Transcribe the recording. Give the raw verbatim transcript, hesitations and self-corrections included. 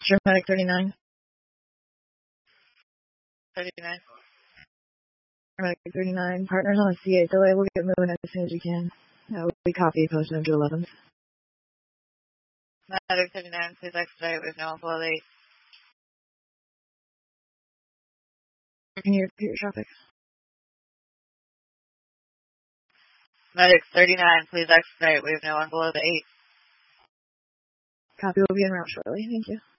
Sure, Medic thirty-nine. thirty-nine. Medic thirty-nine. Partners on the C eight delay. We'll get moving as soon as we can. Uh, we copy post them to eleven. Medic thirty-nine, please expedite. We have no one below the eight. Can you repeat your traffic? Medic thirty-nine, please expedite. We have no one below the eight. Copy. We'll be en route shortly. Thank you.